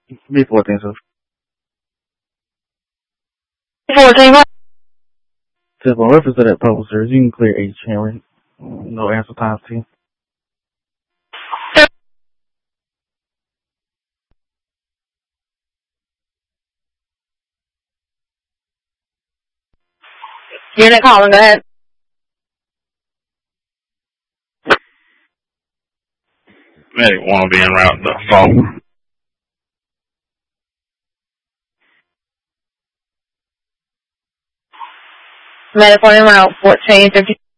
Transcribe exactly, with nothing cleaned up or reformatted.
B fourteen, sir. fourteen, what? Just on reference to that post, sir, you can clear H. Henry. No answer times T. Unit calling, go ahead. Medic want to be en route to phone. Medic on route fourteen fifty.